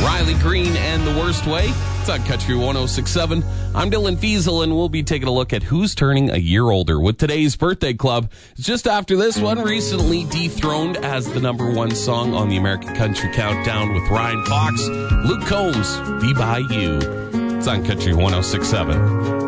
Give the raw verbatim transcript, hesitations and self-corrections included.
Riley Green and The Worst Way. It's on Country one oh six point seven. I'm Dylan Fiesel, and we'll be taking a look at who's turning a year older with today's birthday club. Just after this one, recently dethroned as the number one song on the American Country Countdown with Ryan Fox, Luke Combs, Be By You. It's on Country one oh six point seven.